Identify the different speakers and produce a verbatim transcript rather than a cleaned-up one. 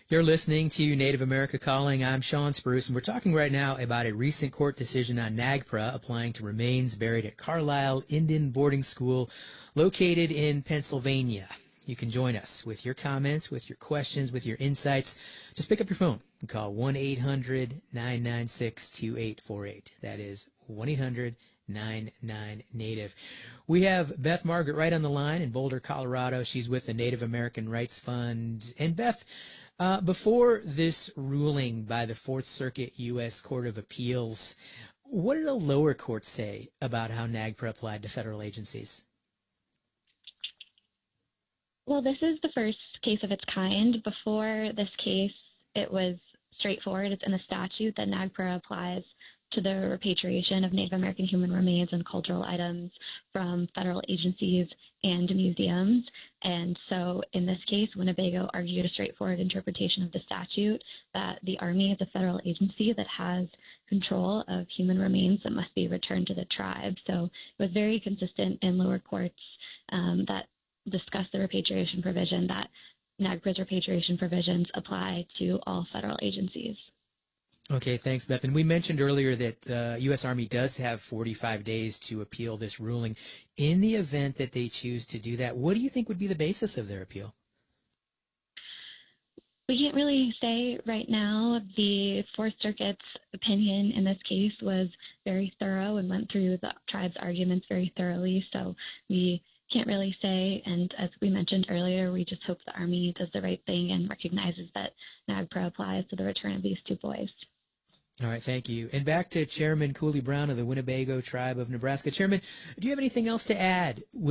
Speaker 1: You're listening to Native America Calling. I'm Sean Spruce, and we're talking right now about a recent court decision on NAGPRA applying to remains buried at Carlisle Indian Boarding School located in Pennsylvania. You can join us with your comments, with your questions, with your insights. Just pick up your phone and call one eight hundred nine nine six two eight four eight. That is one eight hundred nine nine Native. We have Beth Margaret right on the line in Boulder, Colorado. She's with the Native American Rights Fund. And Beth, uh, before this ruling by the Fourth Circuit U S Court of Appeals, what did a lower court say about how NAGPRA applied to federal agencies?
Speaker 2: Well, this is the first case of its kind. Before this case, it was straightforward. It's in the statute that NAGPRA applies to the repatriation of Native American human remains and cultural items from federal agencies and museums. And so in this case, Winnebago argued a straightforward interpretation of the statute that the Army is a federal agency that has control of human remains that must be returned to the tribe. So it was very consistent in lower courts um, that discussed the repatriation provision, that NAGPRA's repatriation provisions apply to all federal agencies.
Speaker 1: Okay, thanks, Beth. And we mentioned earlier that the U S Army does have forty-five days to appeal this ruling. In the event that they choose to do that, what do you think would be the basis of their appeal?
Speaker 2: We can't really say right now. The Fourth Circuit's opinion in this case was very thorough and went through the tribe's arguments very thoroughly, so we can't really say. And as we mentioned earlier, we just hope the Army does the right thing and recognizes that NAGPRA applies to the return of these two boys.
Speaker 1: All right, thank you. And back to Chairman Cooley Brown of the Winnebago Tribe of Nebraska. Chairman, do you have anything else to add